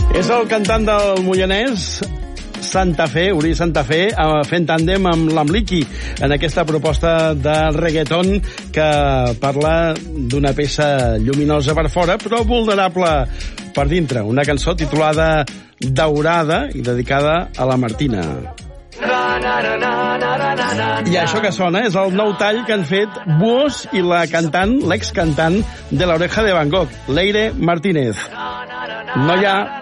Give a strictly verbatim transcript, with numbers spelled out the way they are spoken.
És el cantant del Moianès, Santa Fe, Uri Santa Fe, fent tàndem amb l'Amliki en aquesta proposta de reggaeton que parla d'una peça lluminosa per fora però vulnerable per dintre. Una cançó titulada Daurada i dedicada a la Martina. I això que sona és el nou tall que han fet Buos i la cantant, l'excantant de l'Oreja de Van Gogh, Leire Martínez. No hi ha